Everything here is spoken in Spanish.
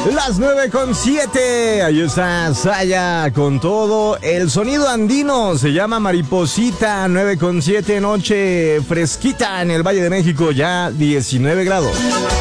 Las 9:07. Ahí está Saya con todo. El sonido andino se llama Mariposita. 9:07, noche fresquita en el Valle de México, ya 19 grados.